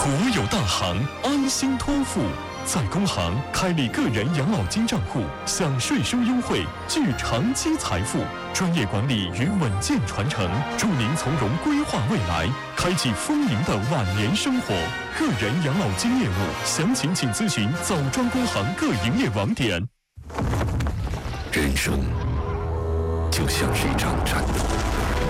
国有大行安心托付，在工行开立个人养老金账户，享税收优惠，聚长期财富。专业管理与稳健传承，助您从容规划未来，开启丰盈的晚年生活。个人养老金业务详情请咨询枣庄工行各营业网点。 人生就像是一场战斗。